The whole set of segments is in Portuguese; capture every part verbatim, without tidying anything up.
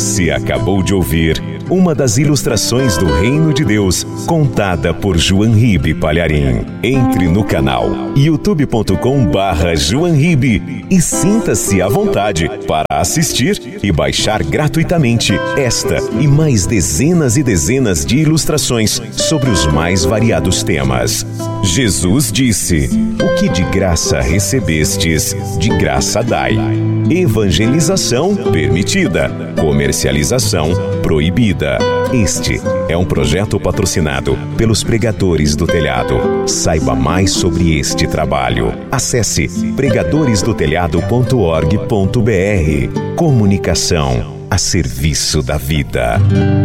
Você acabou de ouvir uma das ilustrações do Reino de Deus, contada por João Ribe Palharim. Entre no canal youtube ponto com barra João Ribe e sinta-se à vontade para assistir e baixar gratuitamente esta e mais dezenas e dezenas de ilustrações sobre os mais variados temas. Jesus disse: o que de graça recebestes, de graça dai. Evangelização permitida, comercialização proibida. Este é um projeto patrocinado pelos Pregadores do Telhado. Saiba mais sobre este trabalho. Acesse pregadores do telhado ponto org ponto br. Comunicação a serviço da vida.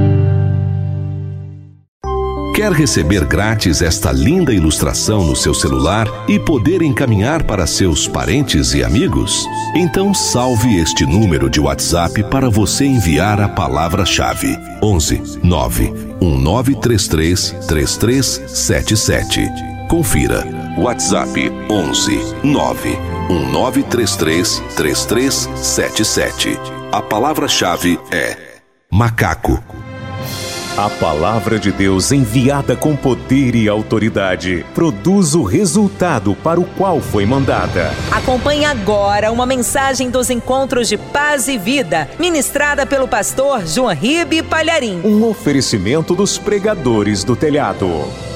Quer receber grátis esta linda ilustração no seu celular e poder encaminhar para seus parentes e amigos? Então salve este número de WhatsApp para você enviar a palavra-chave: onze nove um nove três três três três sete sete. Confira. WhatsApp onze nove um nove três três três três sete sete. A palavra-chave é macaco. A palavra de Deus, enviada com poder e autoridade, produz o resultado para o qual foi mandada. Acompanhe agora uma mensagem dos Encontros de Paz e Vida, ministrada pelo pastor João Ribe Palharim. Um oferecimento dos Pregadores do Telhado.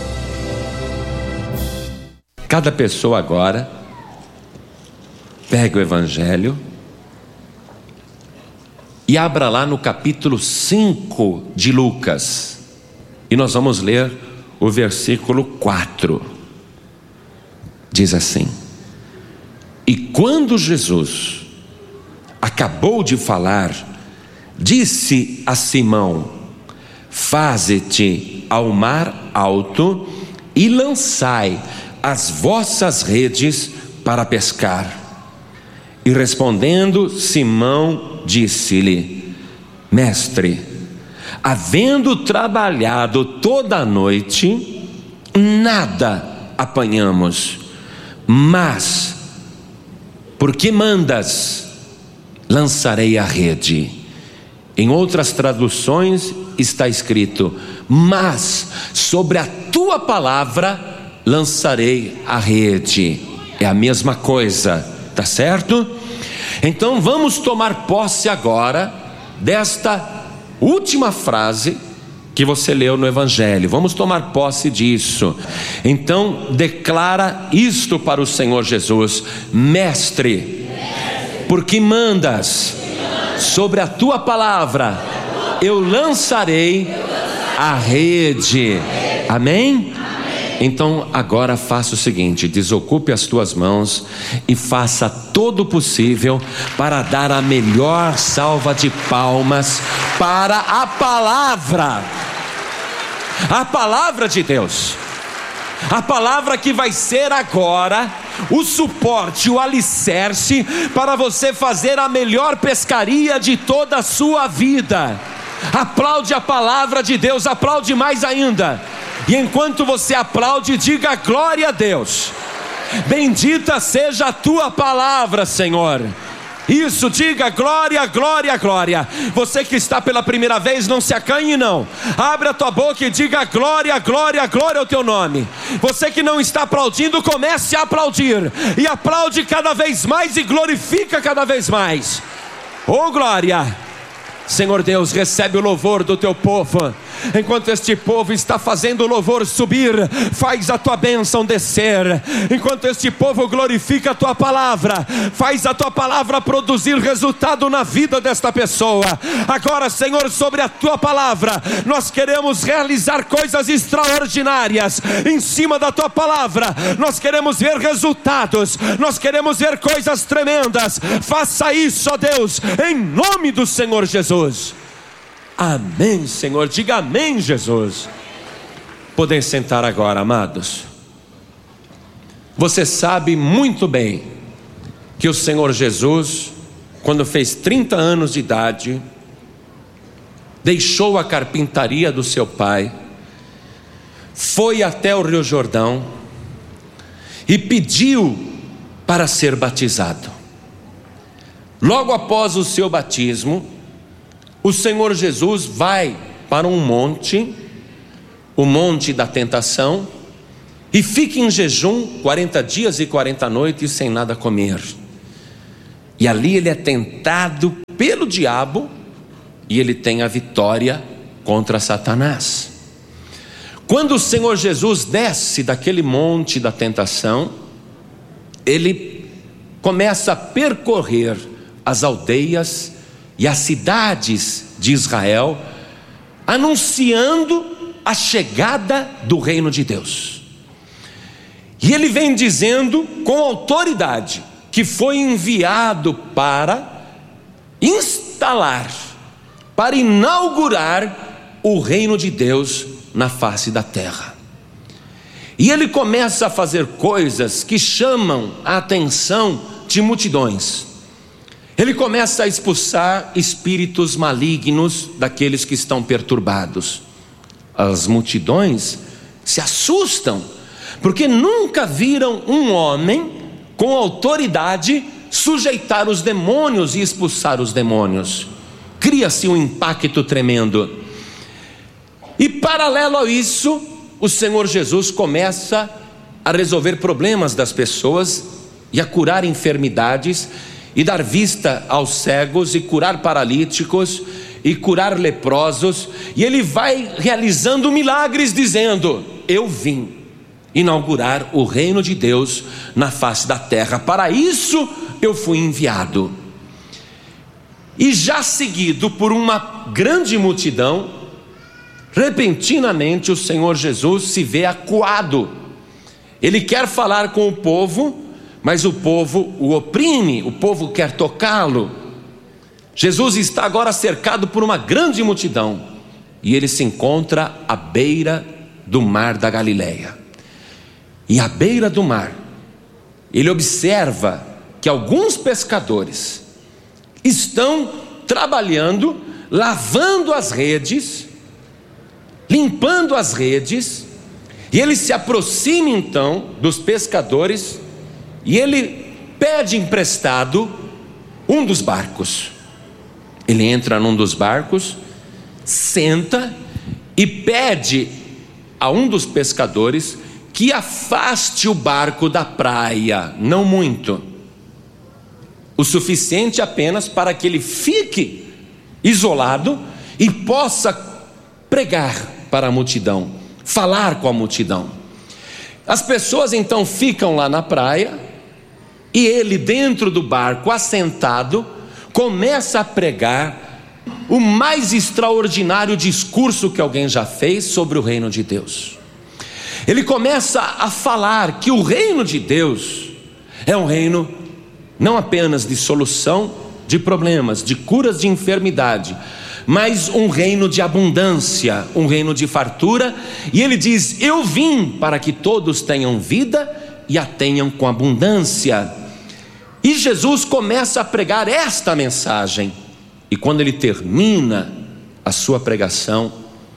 Cada pessoa agora pega o Evangelho e abra lá no capítulo cinco de Lucas. E nós vamos ler o versículo quatro. Diz assim: e quando Jesus acabou de falar, disse a Simão: faze-te ao mar alto e lançai as vossas redes para pescar. E respondendo, Simão disse-lhe: mestre, havendo trabalhado toda a noite, nada apanhamos, mas porque mandas, lançarei a rede. Em outras traduções está escrito: mas sobre a tua palavra lançarei a rede. É a mesma coisa, tá certo? Então vamos tomar posse agora desta última frase que você leu no Evangelho. Vamos tomar posse disso. Então declara isto para o Senhor Jesus: mestre, porque mandas, sobre a tua palavra eu lançarei a rede. Amém? Então agora faça o seguinte: desocupe as tuas mãos e faça todo o possível para dar a melhor salva de palmas para a palavra, a palavra de Deus, a palavra que vai ser agora o suporte, o alicerce para você fazer a melhor pescaria de toda a sua vida. Aplaude a palavra de Deus, aplaude mais ainda. E enquanto você aplaude, diga glória a Deus. Bendita seja a tua palavra, Senhor. Isso, diga glória, glória, glória. Você que está pela primeira vez, não se acanhe não. Abre a tua boca e diga glória, glória, glória ao teu nome. Você que não está aplaudindo, comece a aplaudir. E aplaude cada vez mais e glorifica cada vez mais. Oh glória. Senhor Deus, recebe o louvor do teu povo. Enquanto este povo está fazendo o louvor subir, faz a tua bênção descer. Enquanto este povo glorifica a tua palavra, faz a tua palavra produzir resultado na vida desta pessoa. Agora, Senhor, sobre a tua palavra, nós queremos realizar coisas extraordinárias. Em cima da tua palavra, nós queremos ver resultados, nós queremos ver coisas tremendas. Faça isso, ó Deus, em nome do Senhor Jesus. Amém, Senhor. Diga amém, Jesus. Podem sentar agora, amados. Você sabe muito bem que o Senhor Jesus, quando fez trinta anos de idade, deixou a carpintaria do seu pai, foi até o Rio Jordão e pediu para ser batizado. Logo após o seu batismo, o Senhor Jesus vai para um monte, o monte da tentação, e fica em jejum quarenta dias e quarenta noites sem nada comer. E ali ele é tentado pelo diabo e ele tem a vitória contra Satanás. Quando o Senhor Jesus desce daquele monte da tentação, ele começa a percorrer as aldeias e as cidades de Israel, anunciando a chegada do reino de Deus. E ele vem dizendo com autoridade que foi enviado para instalar, para inaugurar o reino de Deus na face da terra. E ele começa a fazer coisas que chamam a atenção de multidões. Ele começa a expulsar espíritos malignos daqueles que estão perturbados. As multidões se assustam, porque nunca viram um homem com autoridade sujeitar os demônios e expulsar os demônios. Cria-se um impacto tremendo. E paralelo a isso, o Senhor Jesus começa a resolver problemas das pessoas e a curar enfermidades e dar vista aos cegos e curar paralíticos e curar leprosos. E ele vai realizando milagres dizendo: eu vim inaugurar o reino de Deus na face da terra, para isso eu fui enviado. E já seguido por uma grande multidão, repentinamente o Senhor Jesus se vê acuado. Ele quer falar com o povo, mas o povo o oprime, o povo quer tocá-lo. Jesus está agora cercado por uma grande multidão e ele se encontra à beira do mar da Galileia. E à beira do mar, ele observa que alguns pescadores estão trabalhando, lavando as redes, limpando as redes, e ele se aproxima então dos pescadores e ele pede emprestado um dos barcos. Ele entra num dos barcos, senta e pede a um dos pescadores que afaste o barco da praia, não muito, o suficiente apenas para que ele fique isolado e possa pregar para a multidão, falar com a multidão. As pessoas então ficam lá na praia e ele, dentro do barco, assentado, começa a pregar o mais extraordinário discurso que alguém já fez sobre o reino de Deus. Ele começa a falar que o reino de Deus é um reino não apenas de solução de problemas, de curas de enfermidade, mas um reino de abundância, um reino de fartura. E ele diz: eu vim para que todos tenham vida e a tenham com abundância. E Jesus começa a pregar esta mensagem, e quando ele termina a sua pregação,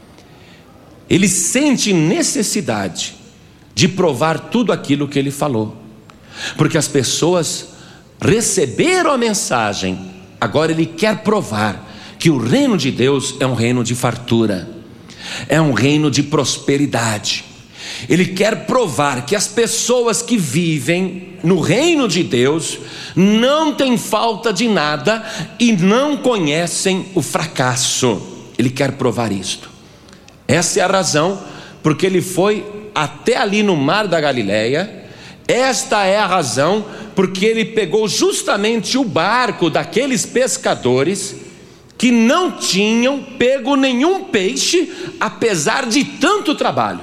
ele sente necessidade de provar tudo aquilo que ele falou, porque as pessoas receberam a mensagem. Agora ele quer provar que o reino de Deus é um reino de fartura, é um reino de prosperidade. Ele quer provar que as pessoas que vivem no reino de Deus não têm falta de nada e não conhecem o fracasso. Ele quer provar isto. Essa é a razão porque ele foi até ali no mar da Galileia. Esta é a razão porque ele pegou justamente o barco daqueles pescadores que não tinham pego nenhum peixe, apesar de tanto trabalho.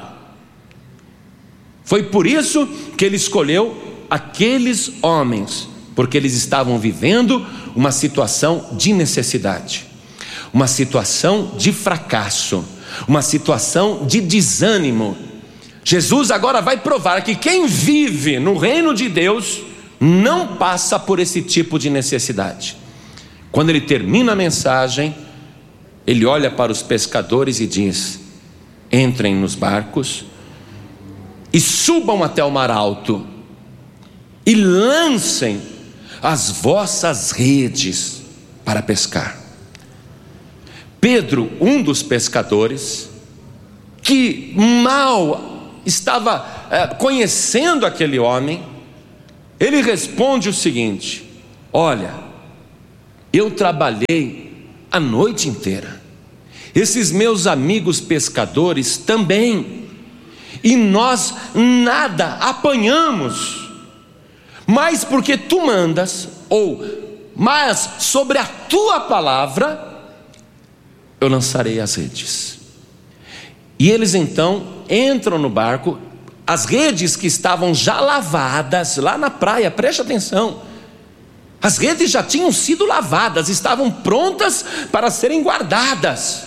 Foi por isso que ele escolheu aqueles homens, porque eles estavam vivendo uma situação de necessidade, uma situação de fracasso, uma situação de desânimo. Jesus agora vai provar que quem vive no reino de Deus não passa por esse tipo de necessidade. Quando ele termina a mensagem, ele olha para os pescadores e diz: entrem nos barcos e subam até o mar alto e lancem as vossas redes para pescar. Pedro, um dos pescadores, que mal estava é, conhecendo aquele homem, ele responde o seguinte: olha, eu trabalhei a noite inteira, esses meus amigos pescadores também, e nós nada apanhamos, mas porque tu mandas, ou mas sobre a tua palavra eu lançarei as redes. E eles então entram no barco, as redes que estavam já lavadas lá na praia, preste atenção, as redes já tinham sido lavadas, estavam prontas para serem guardadas.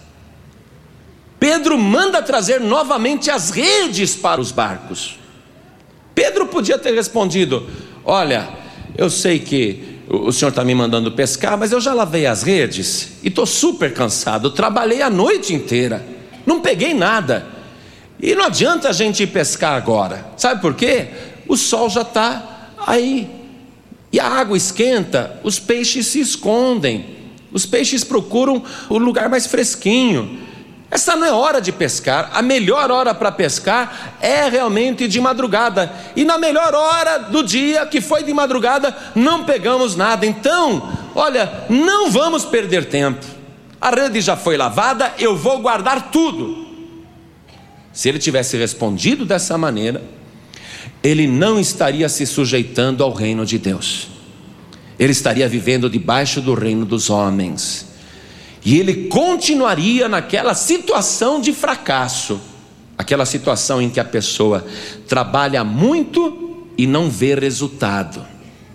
Pedro manda trazer novamente as redes para os barcos. Pedro podia ter respondido: olha, eu sei que o senhor está me mandando pescar, mas eu já lavei as redes e estou super cansado, trabalhei a noite inteira, não peguei nada, e não adianta a gente ir pescar agora. Sabe por quê? O sol já está aí, e a água esquenta, os peixes se escondem, os peixes procuram o lugar mais fresquinho. Essa não é hora de pescar. A melhor hora para pescar é realmente de madrugada, e na melhor hora do dia, que foi de madrugada, não pegamos nada. Então, olha, não vamos perder tempo, a rede já foi lavada, eu vou guardar tudo. Se ele tivesse respondido dessa maneira, ele não estaria se sujeitando ao reino de Deus, ele estaria vivendo debaixo do reino dos homens, e ele continuaria naquela situação de fracasso, aquela situação em que a pessoa trabalha muito e não vê resultado.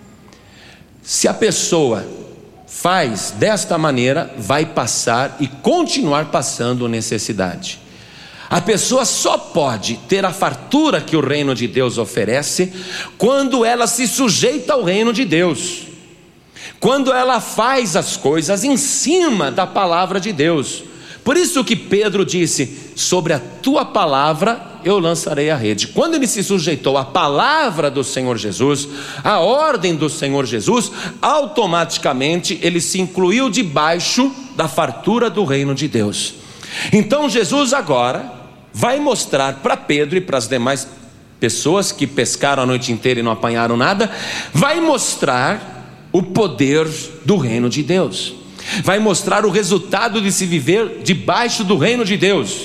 Se a pessoa faz desta maneira, vai passar e continuar passando necessidade. A pessoa só pode ter a fartura que o reino de Deus oferece quando ela se sujeita ao reino de Deus, quando ela faz as coisas em cima da palavra de Deus. Por isso que Pedro disse: sobre a tua palavra eu lançarei a rede. Quando ele se sujeitou à palavra do Senhor Jesus, à ordem do Senhor Jesus, automaticamente ele se incluiu debaixo da fartura do reino de Deus. Então Jesus agora vai mostrar para Pedro e para as demais pessoas que pescaram a noite inteira e não apanharam nada, vai mostrar o poder do reino de Deus, vai mostrar o resultado de se viver debaixo do reino de Deus.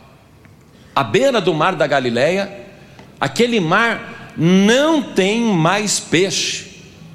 À beira do mar da Galileia, aquele mar não tem mais peixe.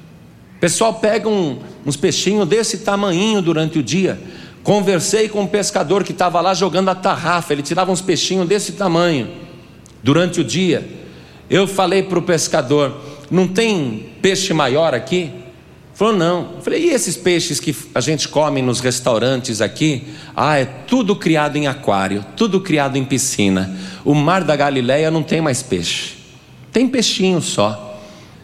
O pessoal pega um, uns peixinhos desse tamanhinho durante o dia. Conversei com um pescador que estava lá jogando a tarrafa, ele tirava uns peixinhos desse tamanho durante o dia. Eu falei para o pescador: não tem peixe maior aqui? Falou: não. Eu falei: e esses peixes que a gente come nos restaurantes aqui? Ah, é tudo criado em aquário, tudo criado em piscina. O mar da Galileia não tem mais peixe, tem peixinho só.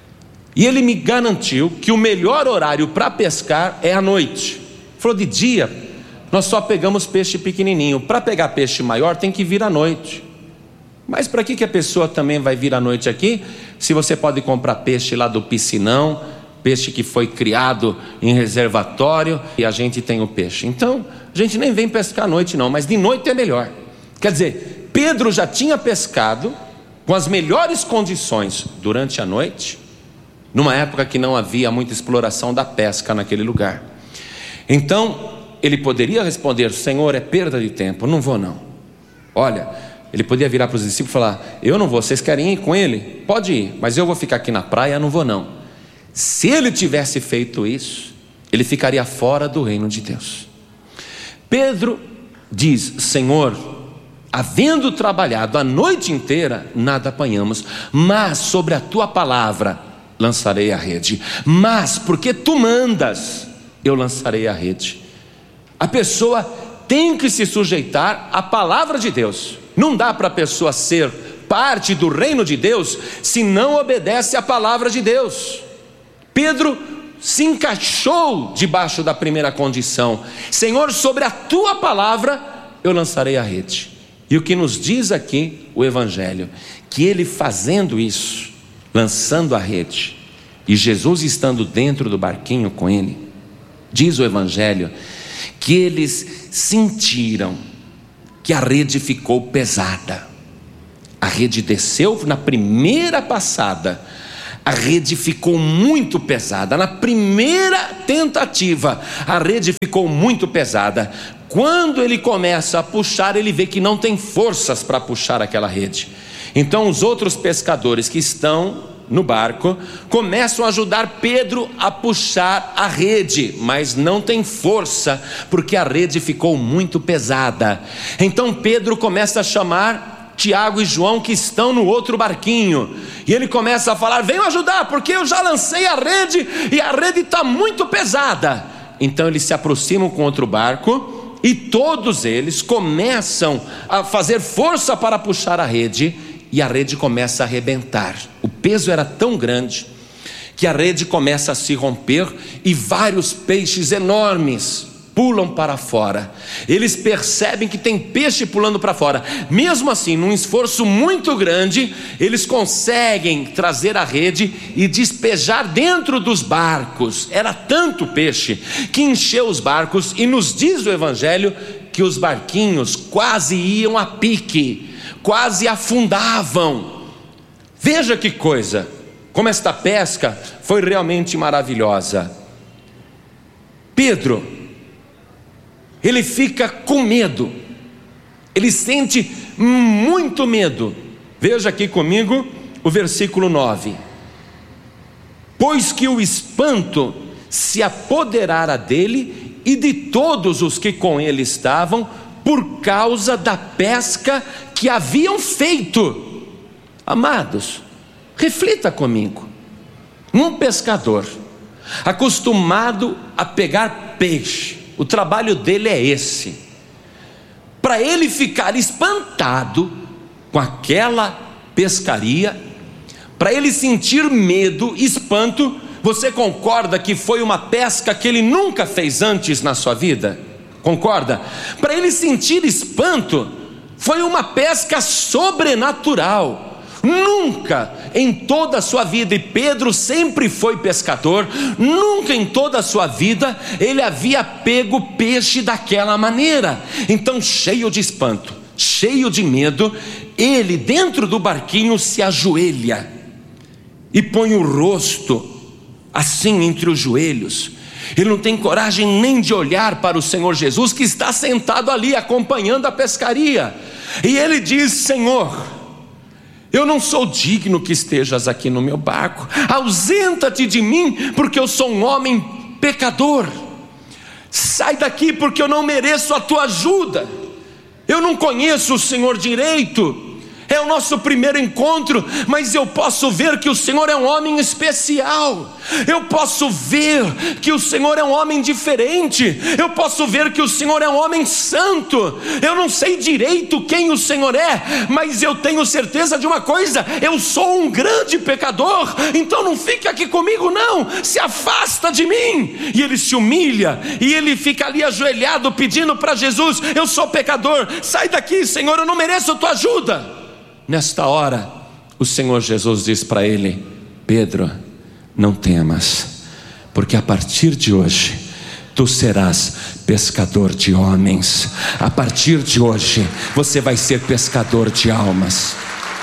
E ele me garantiu que o melhor horário para pescar é à noite. Falou: de dia nós só pegamos peixe pequenininho, para pegar peixe maior tem que vir à noite. Mas para que que a pessoa também vai vir à noite aqui, se você pode comprar peixe lá do piscinão, peixe que foi criado em reservatório, e a gente tem o peixe? Então a gente nem vem pescar à noite não, mas de noite é melhor. Quer dizer, Pedro já tinha pescado com as melhores condições durante a noite, numa época que não havia muita exploração da pesca naquele lugar. Então ele poderia responder: Senhor, é perda de tempo, não vou não. Olha, ele podia virar para os discípulos e falar: eu não vou, vocês querem ir com ele? Pode ir, mas eu vou ficar aqui na praia, não vou não. Se ele tivesse feito isso, ele ficaria fora do reino de Deus. Pedro diz: Senhor, havendo trabalhado a noite inteira, nada apanhamos, mas sobre a tua palavra lançarei a rede. Mas porque tu mandas, eu lançarei a rede. A pessoa tem que se sujeitar à palavra de Deus. Não dá para a pessoa ser parte do reino de Deus se não obedece à palavra de Deus. Pedro se encaixou debaixo da primeira condição: Senhor, sobre a tua palavra eu lançarei a rede. E o que nos diz aqui o Evangelho, que ele fazendo isso, lançando a rede, e Jesus estando dentro do barquinho com ele, diz o Evangelho que eles sentiram que a rede ficou pesada. A rede desceu na primeira passada, a rede ficou muito pesada. Na primeira tentativa, a rede ficou muito pesada. Quando ele começa a puxar, ele vê que não tem forças para puxar aquela rede. Então os outros pescadores que estão no barco começam a ajudar Pedro a puxar a rede, mas não tem força, porque a rede ficou muito pesada. Então Pedro começa a chamar Tiago e João, que estão no outro barquinho, e ele começa a falar: venham ajudar, porque eu já lancei a rede e a rede está muito pesada. Então eles se aproximam com outro barco, e todos eles começam a fazer força para puxar a rede, e a rede começa a arrebentar. O peso era tão grande que a rede começa a se romper, e vários peixes enormes pulam para fora. Eles percebem que tem peixe pulando para fora. Mesmo assim, num esforço muito grande, eles conseguem trazer a rede e despejar dentro dos barcos. Era tanto peixe que encheu os barcos, e nos diz o Evangelho que os barquinhos quase iam a pique, quase afundavam. Veja que coisa, como esta pesca foi realmente maravilhosa. Pedro, ele fica com medo, ele sente muito medo. Veja aqui comigo o versículo nove: pois que o espanto se apoderara dele e de todos os que com ele estavam, por causa da pesca que haviam feito. Amados, reflita comigo. Um pescador acostumado a pegar peixe, o trabalho dele é esse. Para ele ficar espantado com aquela pescaria, para ele sentir medo, espanto, você concorda que foi uma pesca que ele nunca fez antes na sua vida? Concorda? Para ele sentir espanto, foi uma pesca sobrenatural. Nunca em toda a sua vida, e Pedro sempre foi pescador, nunca em toda a sua vida ele havia pego peixe daquela maneira. Então, cheio de espanto, cheio de medo, ele dentro do barquinho se ajoelha e põe o rosto assim entre os joelhos. Ele não tem coragem nem de olhar para o Senhor Jesus, que está sentado ali acompanhando a pescaria, e ele diz: Senhor, eu não sou digno que estejas aqui no meu barco, ausenta-te de mim, porque eu sou um homem pecador. Sai daqui, porque eu não mereço a tua ajuda. Eu não conheço o Senhor direito, é o nosso primeiro encontro, mas eu posso ver que o Senhor é um homem especial. Eu posso ver que o Senhor é um homem diferente. Eu posso ver que o Senhor é um homem santo. Eu não sei direito quem o Senhor é, mas eu tenho certeza de uma coisa: eu sou um grande pecador. Então não fique aqui comigo não, se afasta de mim. E ele se humilha, e ele fica ali ajoelhado pedindo para Jesus: eu sou pecador, sai daqui, Senhor, eu não mereço a tua ajuda. Nesta hora, o Senhor Jesus diz para ele: Pedro, não temas, porque a partir de hoje tu serás pescador de homens. A partir de hoje você vai ser pescador de almas.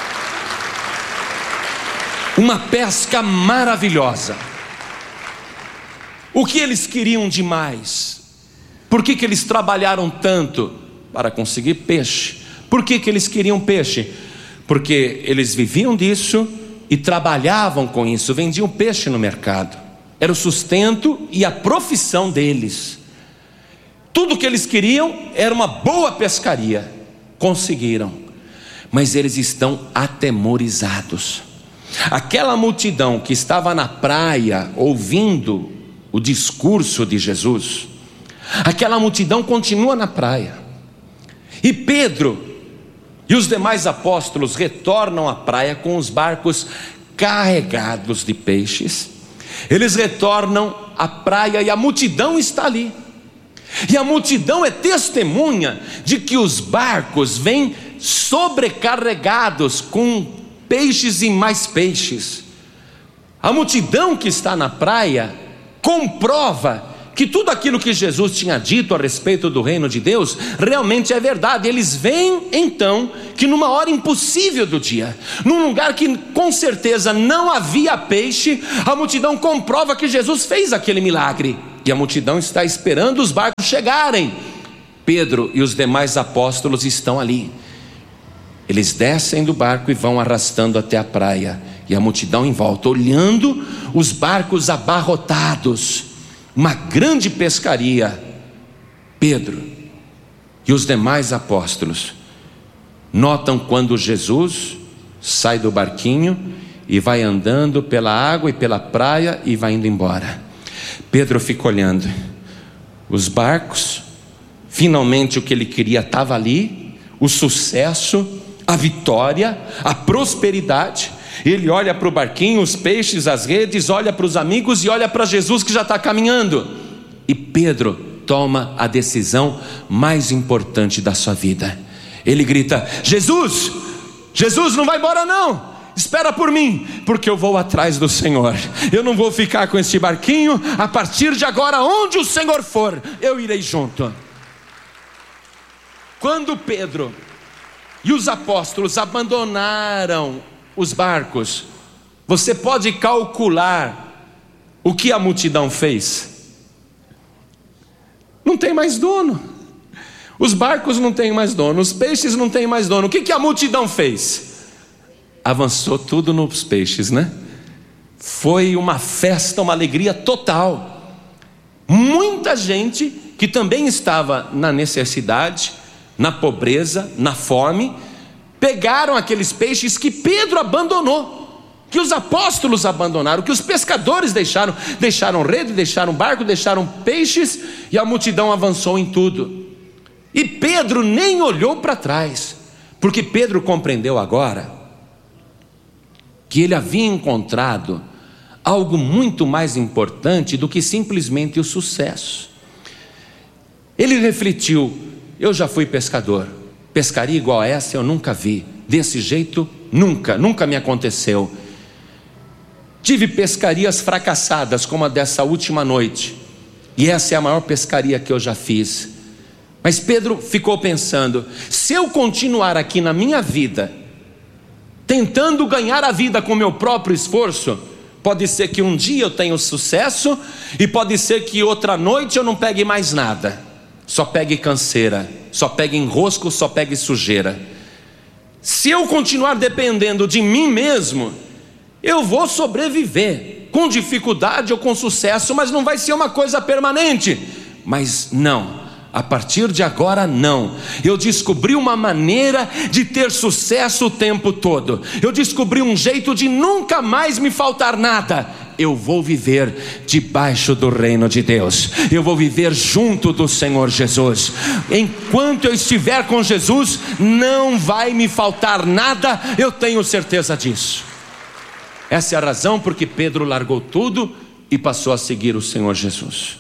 Uma pesca maravilhosa. O que eles queriam demais? Por que que eles trabalharam tanto para conseguir peixe? Por que que eles queriam peixe? Porque eles viviam disso e trabalhavam com isso, vendiam peixe no mercado. Era o sustento e a profissão deles. Tudo que eles queriam era uma boa pescaria. Conseguiram, mas eles estão atemorizados. Aquela multidão que estava na praia ouvindo o discurso de Jesus, aquela multidão continua na praia. E Pedro e os demais apóstolos retornam à praia com os barcos carregados de peixes. Eles retornam à praia e a multidão está ali. E a multidão é testemunha de que os barcos vêm sobrecarregados com peixes e mais peixes. A multidão que está na praia comprova que tudo aquilo que Jesus tinha dito a respeito do reino de Deus realmente é verdade. Eles veem então que numa hora impossível do dia, num lugar que com certeza não havia peixe, a multidão comprova que Jesus fez aquele milagre, e a multidão está esperando os barcos chegarem. Pedro e os demais apóstolos estão ali. Eles descem do barco e vão arrastando até a praia, e a multidão em volta, olhando os barcos abarrotados, uma grande pescaria. Pedro e os demais apóstolos notam quando Jesus sai do barquinho e vai andando pela água e pela praia e vai indo embora. Pedro fica olhando os barcos. Finalmente o que ele queria estava ali, o sucesso, a vitória, a prosperidade. Ele olha para o barquinho, os peixes, as redes, olha para os amigos e olha para Jesus que já está caminhando. E Pedro toma a decisão mais importante da sua vida. Ele grita: Jesus, Jesus, não vai embora não, espera por mim, porque eu vou atrás do Senhor. Eu não vou ficar com esse barquinho. A partir de agora, onde o Senhor for, eu irei junto. Quando Pedro e os apóstolos abandonaram os barcos, você pode calcular o que a multidão fez? Não tem mais dono. Os barcos não têm mais dono, os peixes não têm mais dono. O que que a multidão fez? Avançou tudo nos peixes, né? Foi uma festa, uma alegria total. Muita gente que também estava na necessidade, na pobreza, na fome, pegaram aqueles peixes que Pedro abandonou, que os apóstolos abandonaram, que os pescadores deixaram. Deixaram rede, deixaram barco, deixaram peixes, e a multidão avançou em tudo. E Pedro nem olhou para trás, porque Pedro compreendeu agora que ele havia encontrado algo muito mais importante do que simplesmente o sucesso. Ele refletiu: eu já fui pescador, pescaria igual a essa eu nunca vi, desse jeito nunca, nunca me aconteceu. Tive pescarias fracassadas como a dessa última noite, e essa é a maior pescaria que eu já fiz. Mas Pedro ficou pensando: se eu continuar aqui na minha vida, tentando ganhar a vida com meu próprio esforço, pode ser que um dia eu tenha sucesso, e pode ser que outra noite eu não pegue mais nada, só pegue canseira, só pegue enrosco, só pegue sujeira. Se eu continuar dependendo de mim mesmo, eu vou sobreviver, com dificuldade ou com sucesso, mas não vai ser uma coisa permanente. Mas não, a partir de agora não. Eu descobri uma maneira de ter sucesso o tempo todo. Eu descobri um jeito de nunca mais me faltar nada. Eu vou viver debaixo do reino de Deus. Eu vou viver junto do Senhor Jesus. Enquanto eu estiver com Jesus, não vai me faltar nada. Eu tenho certeza disso. Essa é a razão porque Pedro largou tudo e passou a seguir o Senhor Jesus.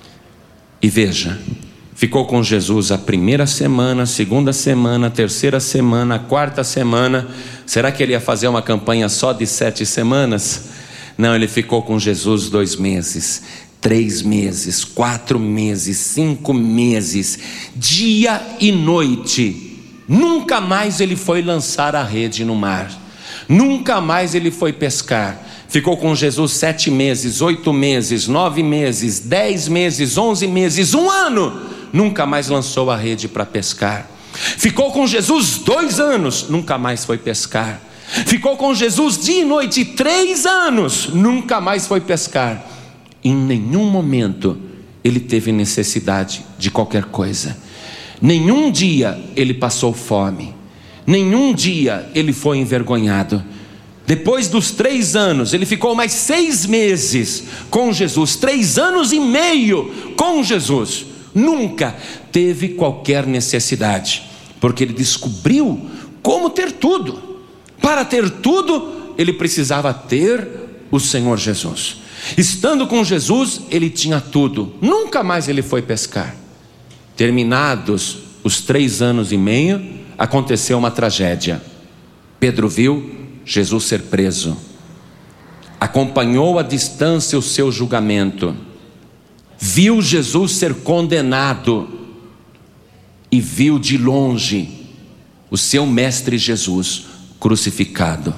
E veja, ficou com Jesus a primeira semana, a segunda semana, a terceira semana, a quarta semana. Será que ele ia fazer uma campanha só de sete semanas? Não, ele ficou com Jesus dois meses, três meses, quatro meses, cinco meses, dia e noite. Nunca mais ele foi lançar a rede no mar, nunca mais ele foi pescar. Ficou com Jesus sete meses, oito meses, nove meses, dez meses, onze meses, um ano. Nunca mais lançou a rede para pescar. Ficou com Jesus dois anos, nunca mais foi pescar. Ficou com Jesus dia e noite três anos, nunca mais foi pescar. Em nenhum momento ele teve necessidade de qualquer coisa. Nenhum dia ele passou fome. Nenhum dia ele foi envergonhado. Depois dos três anos, ele ficou mais seis meses com Jesus, três anos e meio com Jesus. Nunca teve qualquer necessidade, porque ele descobriu como ter tudo. Para ter tudo, ele precisava ter o Senhor Jesus. Estando com Jesus, ele tinha tudo. Nunca mais ele foi pescar. Terminados os três anos e meio, aconteceu uma tragédia. Pedro viu Jesus ser preso, acompanhou à distância o seu julgamento. viu Jesus ser condenado e viu de longe o seu mestre Jesus crucificado.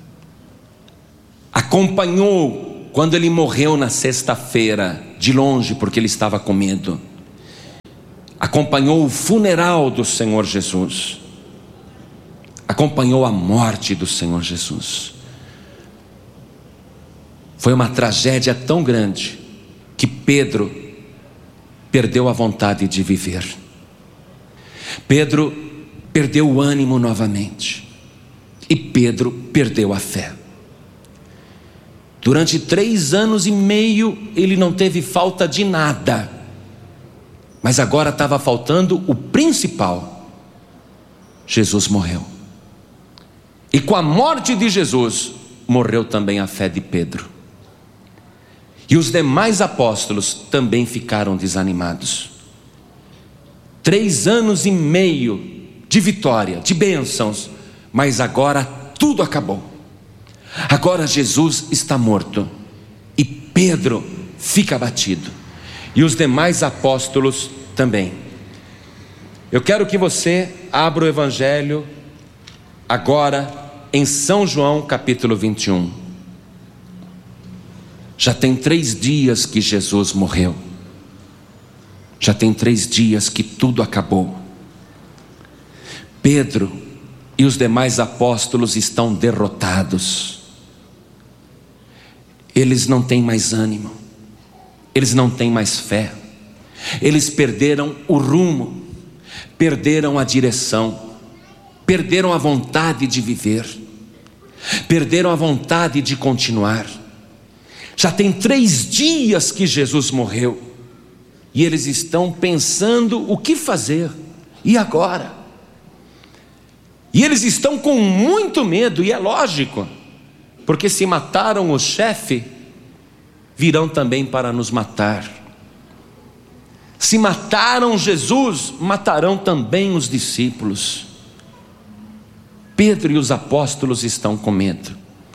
Acompanhou quando ele morreu na sexta-feira, de longe, porque ele estava com medo. Acompanhou o funeral do Senhor Jesus. Acompanhou a morte do Senhor Jesus. Foi uma tragédia tão grande que Pedro perdeu a vontade de viver. Pedro perdeu o ânimo novamente. E Pedro perdeu a fé. Durante três anos e meio ele não teve falta de nada. Mas agora estava faltando o principal. Jesus morreu. E com a morte de Jesus, morreu também a fé de Pedro. E os demais apóstolos também ficaram desanimados. Três anos e meio de vitória, de bênçãos, mas agora tudo acabou. Agora Jesus está morto e Pedro fica abatido, e os demais apóstolos também. Eu quero que você abra o Evangelho agora em São João capítulo vinte e um. Já tem três dias que Jesus morreu. Já tem três dias que tudo acabou. Pedro e os demais apóstolos estão derrotados. Eles não têm mais ânimo. Eles não têm mais fé. Eles perderam o rumo. Perderam a direção. Perderam a vontade de viver. Perderam a vontade de continuar. Já tem três dias que Jesus morreu. E eles estão pensando o que fazer. E agora? E eles estão com muito medo, e é lógico, porque se mataram o chefe, virão também para nos matar. Se mataram Jesus, matarão também os discípulos. Pedro e os apóstolos estão com medo.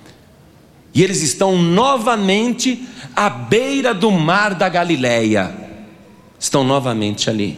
E eles estão novamente à beira do mar da Galileia. Estão novamente ali,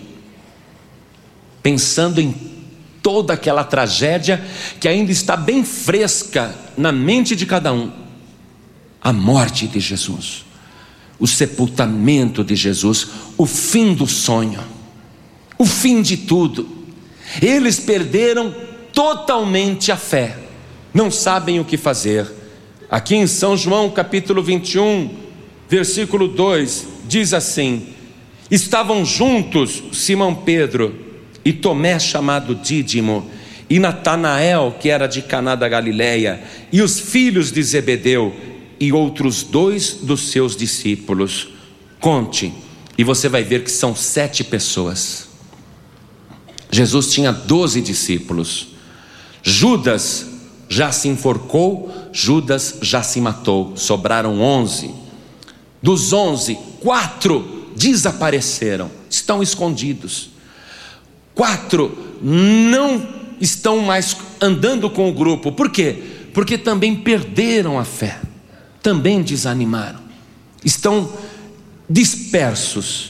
pensando em toda aquela tragédia que ainda está bem fresca na mente de cada um. A morte de Jesus, o sepultamento de Jesus, o fim do sonho, o fim de tudo. Eles perderam totalmente a fé, não sabem o que fazer. Aqui em São João capítulo vinte e um, versículo dois, diz assim: estavam juntos Simão Pedro e Tomé chamado Dídimo, e Natanael, que era de Caná da Galileia, e os filhos de Zebedeu, e outros dois dos seus discípulos. Conte, e você vai ver que são sete pessoas. Jesus tinha doze discípulos. Judas já se enforcou, Judas já se matou, sobraram onze. Dos onze, quatro desapareceram, estão escondidos. Quatro não estão mais andando com o grupo. Por quê? Porque também perderam a fé, também desanimaram, estão dispersos.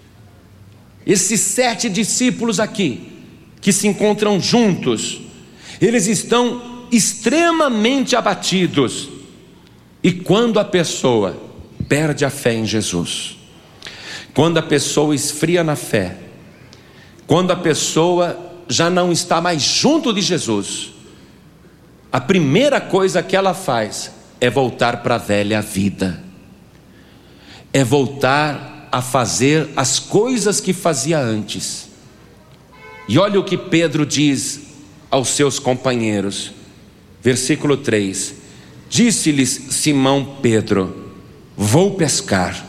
Esses sete discípulos aqui, que se encontram juntos, eles estão extremamente abatidos. E quando a pessoa perde a fé em Jesus, quando a pessoa esfria na fé, quando a pessoa já não está mais junto de Jesus, a primeira coisa que ela faz é voltar para a velha vida, é voltar a fazer as coisas que fazia antes. E olha o que Pedro diz aos seus companheiros, versículo três: disse-lhes Simão Pedro: vou pescar.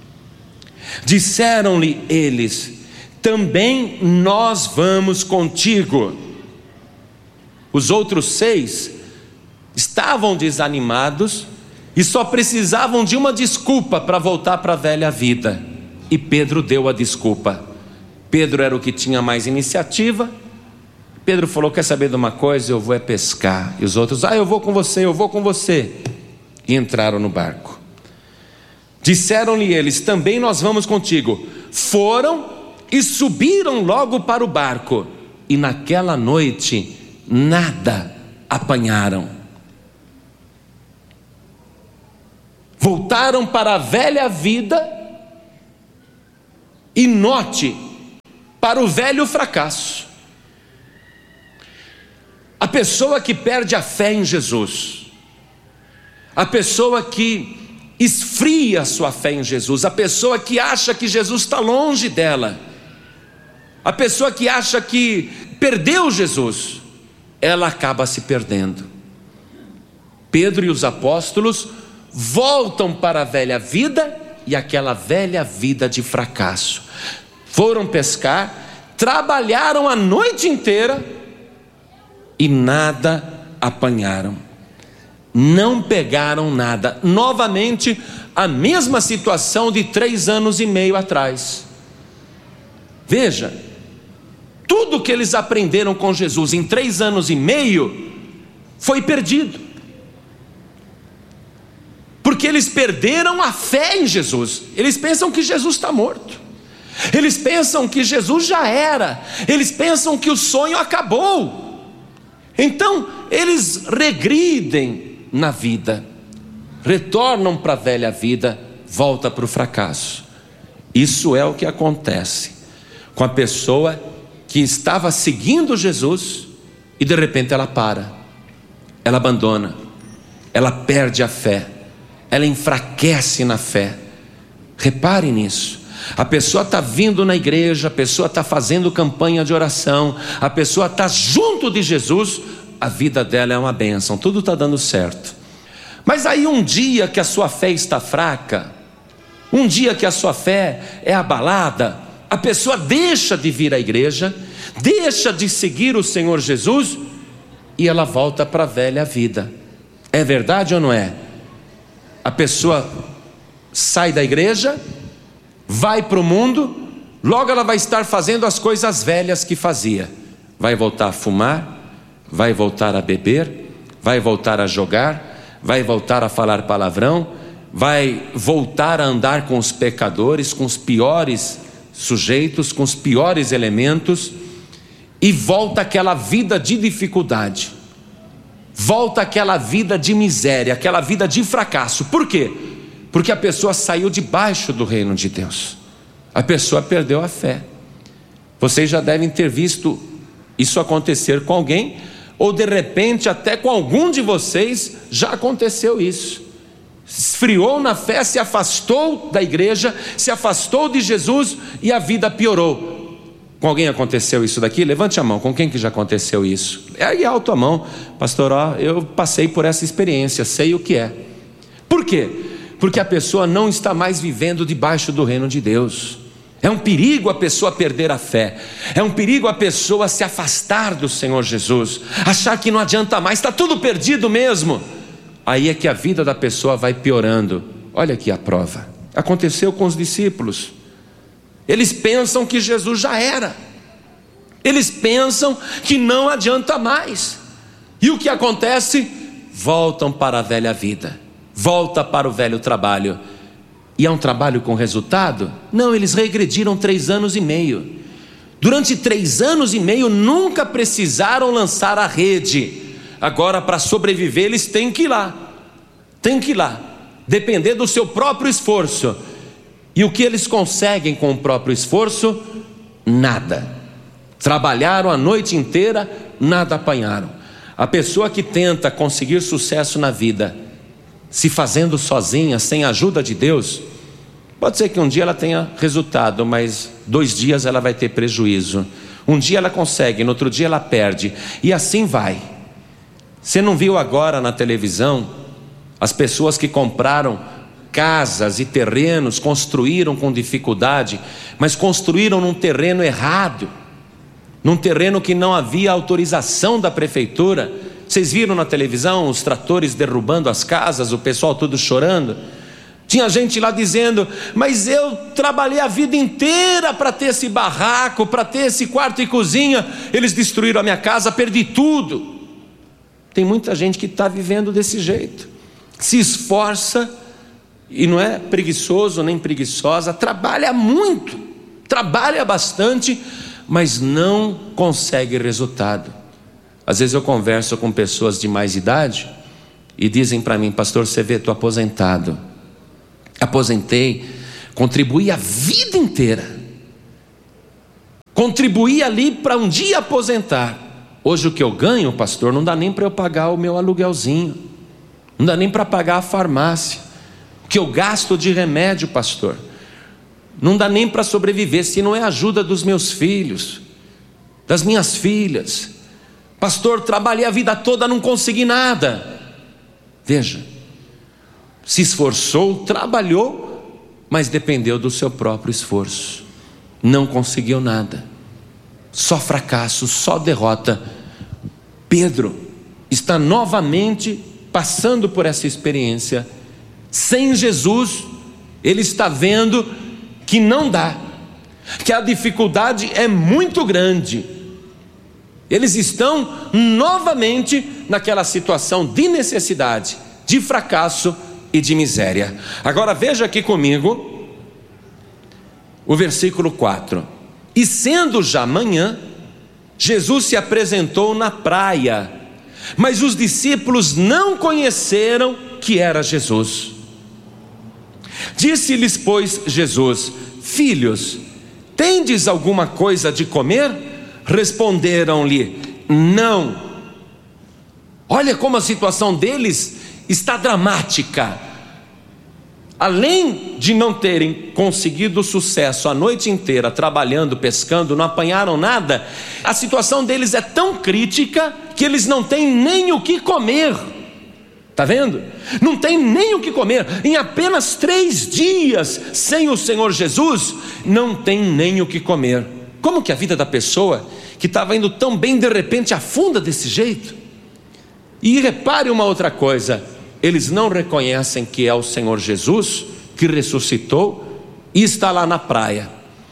Disseram-lhe eles: também nós vamos contigo. Os outros seis estavam desanimados e só precisavam de uma desculpa para voltar para a velha vida. E Pedro deu a desculpa. Pedro era o que tinha mais iniciativa. Pedro falou: quer saber de uma coisa? Eu vou é pescar. E os outros: ah, eu vou com você, eu vou com você. E entraram no barco. Disseram-lhe eles: também nós vamos contigo. Foram e subiram logo para o barco, e naquela noite nada apanharam. Voltaram para a velha vida e, note, para o velho fracasso. A pessoa que perde a fé em Jesus, a pessoa que esfria a sua fé em Jesus, a pessoa que acha que Jesus está longe dela, a pessoa que acha que perdeu Jesus, ela acaba se perdendo. Pedro e os apóstolos voltam para a velha vida e aquela velha vida de fracasso. Foram pescar, trabalharam a noite inteira e nada apanharam. Não pegaram nada. Novamente, a mesma situação de três anos e meio atrás. Veja, tudo que eles aprenderam com Jesus em três anos e meio foi perdido, porque eles perderam a fé em Jesus. Eles pensam que Jesus está morto, eles pensam que Jesus já era, eles pensam que o sonho acabou. Então eles regridem na vida, retornam para a velha vida, volta para o fracasso. Isso é o que acontece com a pessoa que estava seguindo Jesus e de repente ela para, ela abandona, ela perde a fé, ela enfraquece na fé. Repare nisso. A pessoa está vindo na igreja, a pessoa está fazendo campanha de oração, a pessoa está junto de Jesus, a vida dela é uma bênção, tudo está dando certo. Mas aí um dia que a sua fé está fraca, um dia que a sua fé é abalada, a pessoa deixa de vir à igreja, deixa de seguir o Senhor Jesus e ela volta para a velha vida. É verdade ou não é? A pessoa sai da igreja, vai para o mundo, logo ela vai estar fazendo as coisas velhas que fazia. Vai voltar a fumar, vai voltar a beber, vai voltar a jogar, vai voltar a falar palavrão, vai voltar a andar com os pecadores, com os piores sujeitos, com os piores elementos, e volta aquela vida de dificuldade, volta aquela vida de miséria, aquela vida de fracasso. Por quê? Porque a pessoa saiu debaixo do reino de Deus, a pessoa perdeu a fé. Vocês já devem ter visto isso acontecer com alguém, ou de repente até com algum de vocês já aconteceu isso. Esfriou na fé, se afastou da igreja, se afastou de Jesus e a vida piorou. Com alguém aconteceu isso daqui? Levante a mão. Com quem que já aconteceu isso? É aí alto a mão. Pastor, ó, eu passei por essa experiência, sei o que é. Por quê? Porque a pessoa não está mais vivendo debaixo do reino de Deus. É um perigo a pessoa perder a fé, é um perigo a pessoa se afastar do Senhor Jesus, achar que não adianta mais, está tudo perdido mesmo. Aí é que a vida da pessoa vai piorando. Olha aqui a prova, aconteceu com os discípulos. Eles pensam que Jesus já era, eles pensam que não adianta mais, e o que acontece? Voltam para a velha vida, volta para o velho trabalho. E é um trabalho com resultado? Não, eles regrediram três anos e meio. Durante três anos e meio nunca precisaram lançar a rede. Agora, para sobreviver, eles têm que ir lá, têm que ir lá, depender do seu próprio esforço. E o que eles conseguem com o próprio esforço? Nada. Trabalharam a noite inteira, nada apanharam. A pessoa que tenta conseguir sucesso na vida, se fazendo sozinha, sem a ajuda de Deus, pode ser que um dia ela tenha resultado, mas dois dias ela vai ter prejuízo. Um dia ela consegue, no outro dia ela perde, e assim vai. Você não viu agora na televisão as pessoas que compraram casas e terrenos, construíram com dificuldade, mas construíram num terreno errado, num terreno que não havia autorização da prefeitura. Vocês viram na televisão os tratores derrubando as casas, o pessoal tudo chorando? Tinha gente lá dizendo: mas eu trabalhei a vida inteira para ter esse barraco, para ter esse quarto e cozinha, eles destruíram a minha casa, perdi tudo. Tem muita gente que está vivendo desse jeito, se esforça, e não é preguiçoso nem preguiçosa, trabalha muito, trabalha bastante, mas não consegue resultado. Às vezes eu converso com pessoas de mais idade e dizem para mim: pastor, você vê, estou aposentado, aposentei, contribuí a vida inteira, contribuí ali para um dia aposentar. Hoje o que eu ganho, pastor, não dá nem para eu pagar o meu aluguelzinho, não dá nem para pagar a farmácia. O que eu gasto de remédio, pastor, não dá nem para sobreviver, se não é a ajuda dos meus filhos, das minhas filhas. Pastor, trabalhei a vida toda, não consegui nada. Veja, se esforçou, trabalhou, mas dependeu do seu próprio esforço, não conseguiu nada, só fracasso, só derrota. Pedro está novamente passando por essa experiência. Sem Jesus, ele está vendo que não dá, que a dificuldade é muito grande. Eles estão novamente naquela situação de necessidade, de fracasso e de miséria. Agora veja aqui comigo o versículo quatro. E sendo já manhã, Jesus se apresentou na praia, mas os discípulos não conheceram que era Jesus. Disse-lhes, pois, Jesus: filhos, tendes alguma coisa de comer? Responderam-lhe: não. Olha como a situação deles está dramática. Além de não terem conseguido sucesso a noite inteira trabalhando, pescando, não apanharam nada, a situação deles é tão crítica que eles não têm nem o que comer. Está vendo? Não tem nem o que comer. Em apenas três dias sem o Senhor Jesus, não tem nem o que comer. Como que a vida da pessoa que estava indo tão bem, de repente afunda desse jeito? E repare uma outra coisa: eles não reconhecem que é o Senhor Jesus que ressuscitou e está lá na praia.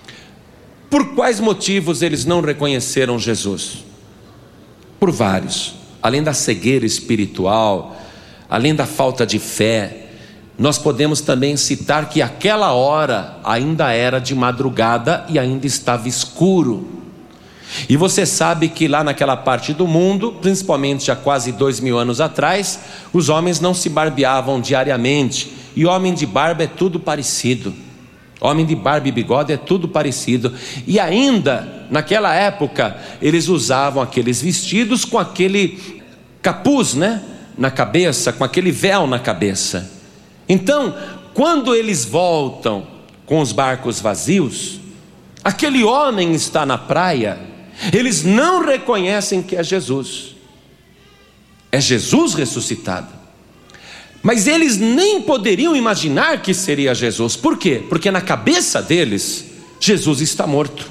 Por quais motivos eles não reconheceram Jesus? Por vários. Além da cegueira espiritual, além da falta de fé, nós podemos também citar que aquela hora ainda era de madrugada e ainda estava escuro. E você sabe que lá naquela parte do mundo, principalmente há quase dois mil anos atrás, os homens não se barbeavam diariamente, e homem de barba é tudo parecido, homem de barba e bigode é tudo parecido. E ainda naquela época eles usavam aqueles vestidos com aquele capuz, né, na cabeça, com aquele véu na cabeça. Então, quando eles voltam com os barcos vazios, aquele homem está na praia, eles não reconhecem que é Jesus, é Jesus ressuscitado, mas eles nem poderiam imaginar que seria Jesus. Por quê? Porque na cabeça deles, Jesus está morto.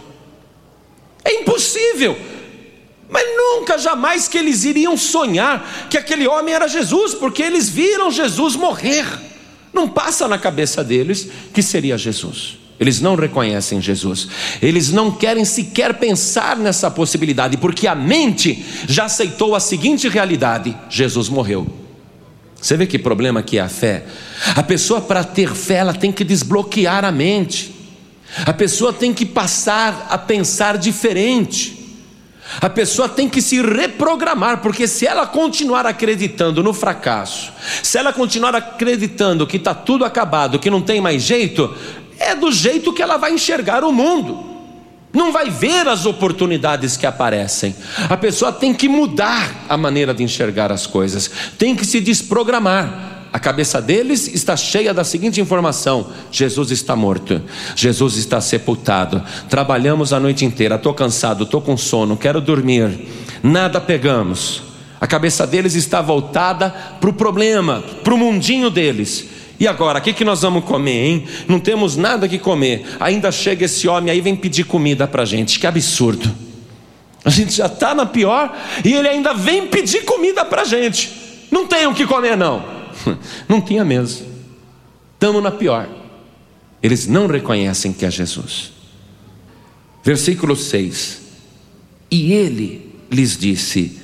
É impossível, mas nunca, jamais que eles iriam sonhar que aquele homem era Jesus, porque eles viram Jesus morrer. Não passa na cabeça deles que seria Jesus. Eles não reconhecem Jesus, eles não querem sequer pensar nessa possibilidade, porque a mente já aceitou a seguinte realidade: Jesus morreu. Você vê que problema que é a fé? A pessoa, para ter fé, ela tem que desbloquear a mente, a pessoa tem que passar a pensar diferente, a pessoa tem que se reprogramar, porque se ela continuar acreditando no fracasso, se ela continuar acreditando que está tudo acabado, que não tem mais jeito, é do jeito que ela vai enxergar o mundo, não vai ver as oportunidades que aparecem. A pessoa tem que mudar a maneira de enxergar as coisas, tem que se desprogramar. A cabeça deles está cheia da seguinte informação: Jesus está morto, Jesus está sepultado, trabalhamos a noite inteira, estou cansado, estou com sono, quero dormir, nada pegamos. A cabeça deles está voltada para o problema, para o mundinho deles. E agora, o que, que nós vamos comer, hein? Não temos nada que comer, ainda chega esse homem aí, vem pedir comida para a gente. Que absurdo, a gente já está na pior e ele ainda vem pedir comida para a gente. Não tem o que comer não. Não tinha mesmo, estamos na pior. Eles não reconhecem que é Jesus. Versículo seis: e ele lhes disse: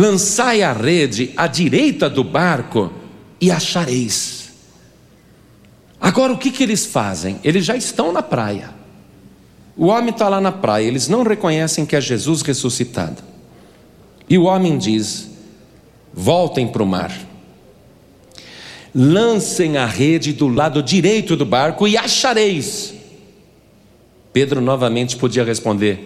lançai a rede à direita do barco e achareis. Agora o que, que eles fazem? Eles já estão na praia. O homem está lá na praia, eles não reconhecem que é Jesus ressuscitado. E o homem diz: voltem para o mar, lancem a rede do lado direito do barco e achareis. Pedro novamente podia responder: